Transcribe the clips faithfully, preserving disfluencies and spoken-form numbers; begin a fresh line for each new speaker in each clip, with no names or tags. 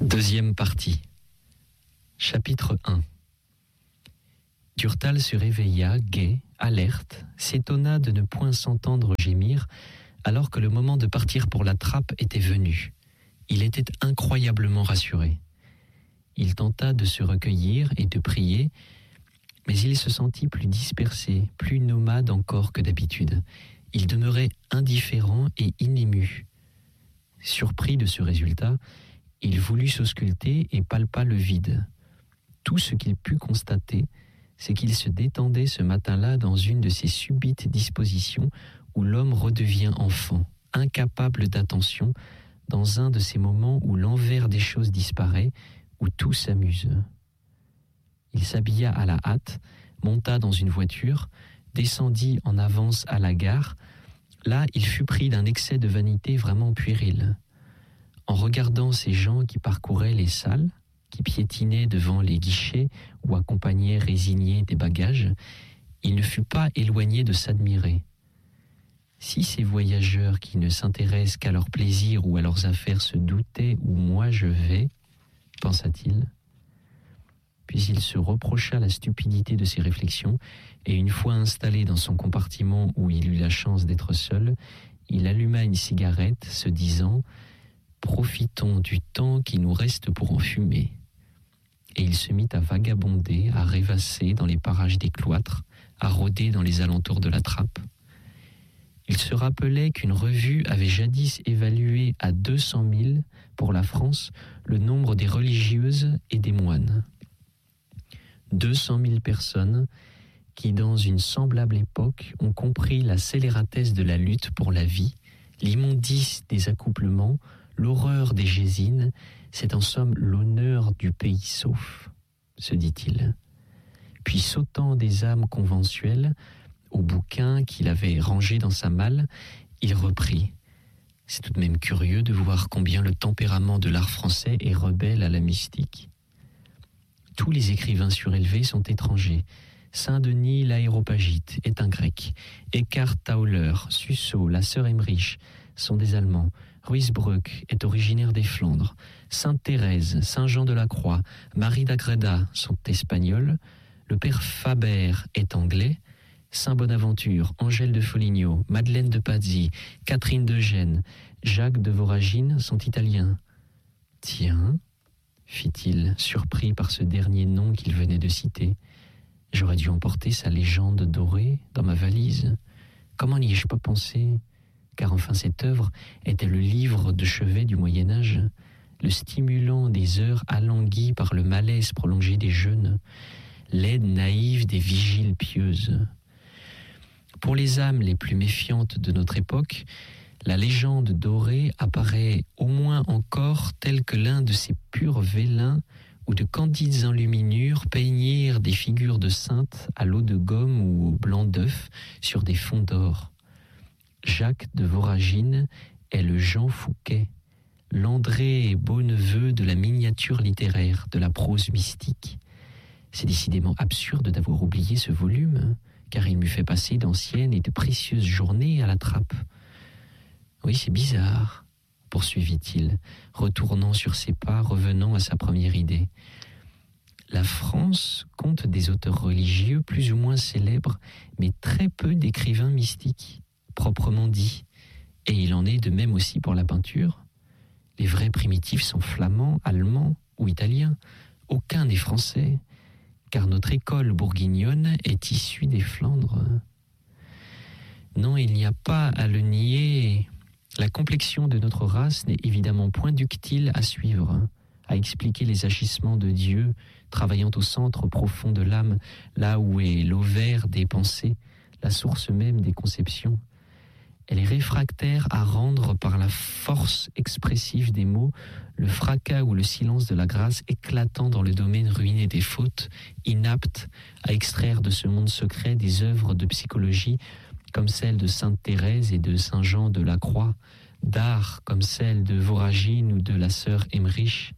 Deuxième partie. Chapitre un. Durtal se réveilla, gai, alerte, s'étonna de ne point s'entendre gémir, alors que le moment de partir pour la trappe était venu. Il était incroyablement rassuré. Il tenta de se recueillir et de prier, mais il se sentit plus dispersé, plus nomade encore que d'habitude. Il demeurait indifférent et inému. Surpris de ce résultat, il voulut s'ausculter et palpa le vide. Tout ce qu'il put constater, c'est qu'il se détendait ce matin-là dans une de ces subites dispositions où l'homme redevient enfant, incapable d'attention, dans un de ces moments où l'envers des choses disparaît, où tout s'amuse. Il s'habilla à la hâte, monta dans une voiture, descendit en avance à la gare. Là, il fut pris d'un excès de vanité vraiment puéril. En regardant ces gens qui parcouraient les salles, qui piétinaient devant les guichets ou accompagnaient résignés des bagages, il ne fut pas éloigné de s'admirer. Si ces voyageurs qui ne s'intéressent qu'à leur plaisir ou à leurs affaires se doutaient où moi je vais, pensa-t-il. Puis il se reprocha la stupidité de ses réflexions et une fois installé dans son compartiment où il eut la chance d'être seul, il alluma une cigarette, se disant « Profitons du temps qui nous reste pour en fumer ». Et il se mit à vagabonder, à rêvasser dans les parages des cloîtres, à rôder dans les alentours de la trappe. Il se rappelait qu'une revue avait jadis évalué à deux cent mille, pour la France, le nombre des religieuses et des moines. deux cent mille personnes qui, dans une semblable époque, ont compris la scélératesse de la lutte pour la vie, l'immondice des accouplements, l'horreur des gésines, c'est en somme l'honneur du pays sauf, se dit-il. Puis sautant des âmes conventuelles au bouquin qu'il avait rangé dans sa malle, il reprit. C'est tout de même curieux de voir combien le tempérament de l'art français est rebelle à la mystique. Tous les écrivains surélevés sont étrangers. Saint-Denis l'Aéropagite est un grec. Eckhart Tauler, Suso, la sœur Emmerich sont des Allemands. Ruysbroeck est originaire des Flandres. Sainte Thérèse, Saint Jean de la Croix, Marie d'Agreda sont espagnols. Le père Faber est anglais. Saint Bonaventure, Angèle de Foligno, Madeleine de Pazzi, Catherine de Gênes, Jacques de Voragine sont italiens. Tiens, fit-il, surpris par ce dernier nom qu'il venait de citer. J'aurais dû emporter sa légende dorée dans ma valise. Comment n'y ai-je pas pensé ? Car enfin cette œuvre était le livre de chevet du Moyen-Âge, le stimulant des heures alanguies par le malaise prolongé des jeûnes, l'aide naïve des vigiles pieuses. Pour les âmes les plus méfiantes de notre époque, la légende dorée apparaît au moins encore telle que l'un de ces purs vélins où de candides enluminures peignirent des figures de saintes à l'eau de gomme ou au blanc d'œuf sur des fonds d'or. Jacques de Voragine est le Jean Fouquet, l'André Beauneveu de la miniature littéraire, de la prose mystique. C'est décidément absurde d'avoir oublié ce volume, car il m'eût fait passer d'anciennes et de précieuses journées à la trappe. Oui, c'est bizarre, poursuivit-il, retournant sur ses pas, revenant à sa première idée. La France compte des auteurs religieux plus ou moins célèbres, mais très peu d'écrivains mystiques, proprement dit. Et il en est de même aussi pour la peinture. Les vrais primitifs sont flamands, allemands ou italiens. Aucun n'est français, car notre école bourguignonne est issue des Flandres. Non, il n'y a pas à le nier. La complexion de notre race n'est évidemment point ductile à suivre, à expliquer les agissements de Dieu travaillant au centre profond de l'âme, là où est l'ovaire des pensées, la source même des conceptions. Elle est réfractaire à rendre par la force expressive des mots le fracas ou le silence de la grâce éclatant dans le domaine ruiné des fautes, inapte à extraire de ce monde secret des œuvres de psychologie comme celle de Sainte Thérèse et de Saint Jean de la Croix, d'art comme celle de Voragine ou de la sœur Emmerich.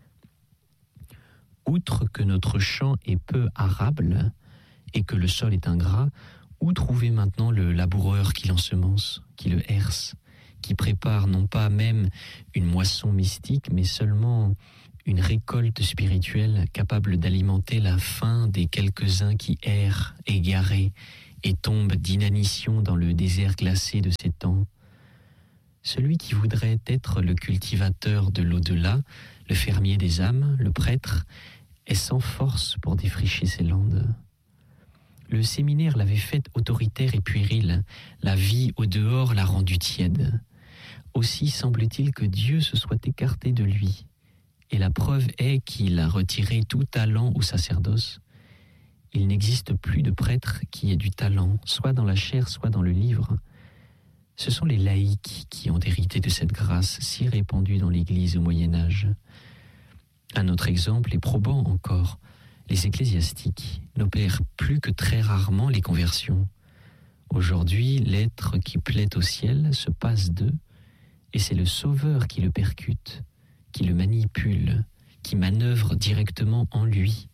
Outre que notre champ est peu arable et que le sol est ingrat, où trouver maintenant le laboureur qui l'ensemence, qui le herse, qui prépare non pas même une moisson mystique, mais seulement une récolte spirituelle capable d'alimenter la faim des quelques-uns qui errent, égarés, et tombent d'inanition dans le désert glacé de ces temps. Celui qui voudrait être le cultivateur de l'au-delà, le fermier des âmes, le prêtre, est sans force pour défricher ses landes. Le séminaire l'avait faite autoritaire et puérile, la vie au dehors l'a rendue tiède. Aussi semble-t-il que Dieu se soit écarté de lui, et la preuve est qu'il a retiré tout talent au sacerdoce. Il n'existe plus de prêtre qui ait du talent, soit dans la chair, soit dans le livre. Ce sont les laïcs qui ont hérité de cette grâce si répandue dans l'Église au Moyen-Âge. Un autre exemple est probant encore. Les ecclésiastiques n'opèrent plus que très rarement les conversions. Aujourd'hui, l'être qui plaît au ciel se passe d'eux, et c'est le Sauveur qui le percute, qui le manipule, qui manœuvre directement en lui.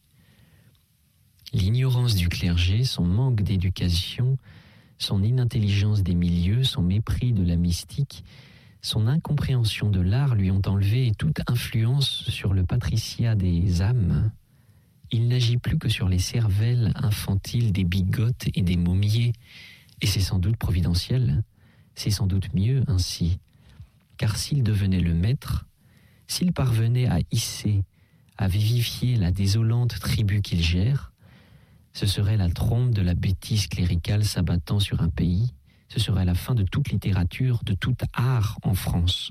L'ignorance du clergé, son manque d'éducation, son inintelligence des milieux, son mépris de la mystique, son incompréhension de l'art lui ont enlevé toute influence sur le patriciat des âmes. Il n'agit plus que sur les cervelles infantiles des bigotes et des momiers, et c'est sans doute providentiel, c'est sans doute mieux ainsi, car s'il devenait le maître, s'il parvenait à hisser, à vivifier la désolante tribu qu'il gère, ce serait la trompe de la bêtise cléricale s'abattant sur un pays, ce serait la fin de toute littérature, de tout art en France.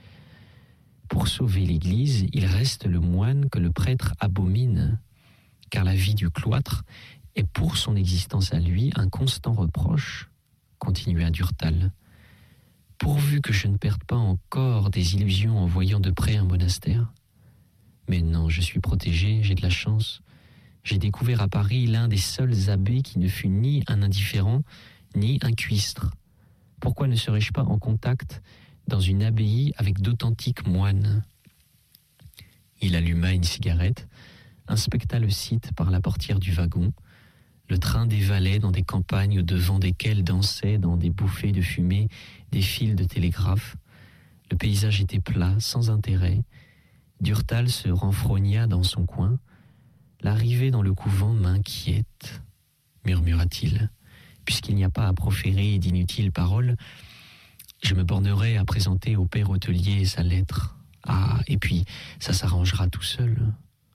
Pour sauver l'Église, il reste le moine que le prêtre abomine, car la vie du cloître est pour son existence à lui un constant reproche, continua Durtal. Pourvu que je ne perde pas encore des illusions en voyant de près un monastère. Mais non, je suis protégé, j'ai de la chance. J'ai découvert à Paris l'un des seuls abbés qui ne fut ni un indifférent, ni un cuistre. Pourquoi ne serais-je pas en contact dans une abbaye avec d'authentiques moines ? Il alluma une cigarette, inspecta le site par la portière du wagon. Le train dévalait dans des campagnes au-devant desquelles dansaient dans des bouffées de fumée des fils de télégraphe. Le paysage était plat, sans intérêt. Durtal se renfrogna dans son coin. L'arrivée dans le couvent m'inquiète, murmura-t-il. Puisqu'il n'y a pas à proférer d'inutiles paroles, je me bornerai à présenter au père hôtelier sa lettre. Ah, et puis, ça s'arrangera tout seul.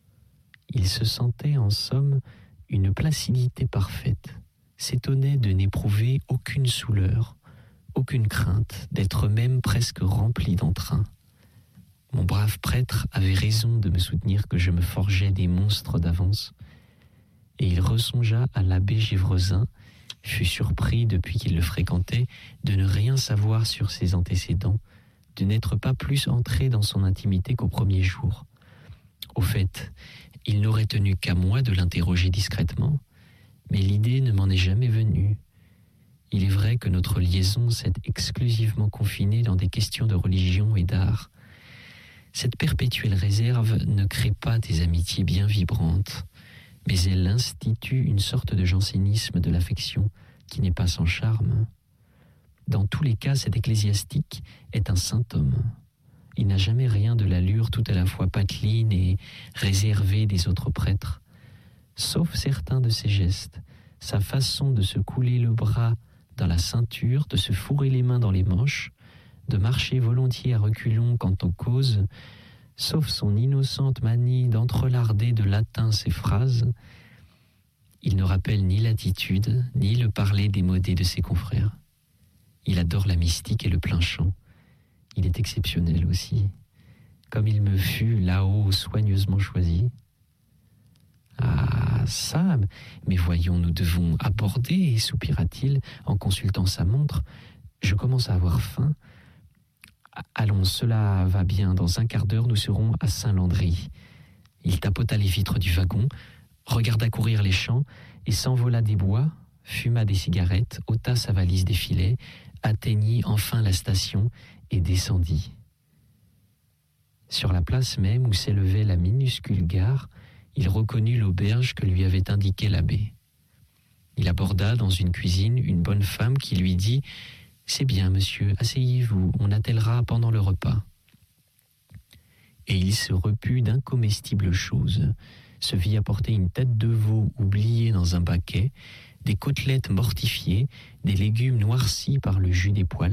Il se sentait, en somme, une placidité parfaite, s'étonnait de n'éprouver aucune souleur, aucune crainte, d'être même presque rempli d'entrain. Mon brave prêtre avait raison de me soutenir que je me forgeais des monstres d'avance, et il ressongea à l'abbé Gévresin, fut surpris depuis qu'il le fréquentait de ne rien savoir sur ses antécédents, de n'être pas plus entré dans son intimité qu'au premier jour. Au fait, il n'aurait tenu qu'à moi de l'interroger discrètement, mais l'idée ne m'en est jamais venue. Il est vrai que notre liaison s'est exclusivement confinée dans des questions de religion et d'art. Cette perpétuelle réserve ne crée pas des amitiés bien vibrantes, mais elle institue une sorte de jansénisme de l'affection qui n'est pas sans charme. Dans tous les cas, cet ecclésiastique est un saint homme. Il n'a jamais rien de l'allure tout à la fois pateline et réservée des autres prêtres, sauf certains de ses gestes, sa façon de se couler le bras dans la ceinture, de se fourrer les mains dans les manches, de marcher volontiers à reculons quand on cause, sauf son innocente manie d'entrelarder de latin ses phrases. Il ne rappelle ni l'attitude, ni le parler démodé de ses confrères. Il adore la mystique et le plain chant. Il est exceptionnel aussi, comme il me fut là-haut soigneusement choisi. Ah, ça, mais voyons, nous devons aborder, soupira-t-il en consultant sa montre. Je commence à avoir faim. Allons, cela va bien, dans un quart d'heure nous serons à Saint-Landry. Il tapota les vitres du wagon, regarda courir les champs et s'envola des bois, fuma des cigarettes, ôta sa valise des filets, atteignit enfin la station et descendit. Sur la place même où s'élevait la minuscule gare, il reconnut l'auberge que lui avait indiquée l'abbé. Il aborda dans une cuisine une bonne femme qui lui dit « C'est bien, monsieur, asseyez-vous, on attellera pendant le repas. » et il se reput d'incomestibles choses, se vit apporter une tête de veau oubliée dans un baquet, des côtelettes mortifiées, des légumes noircis par le jus des poils,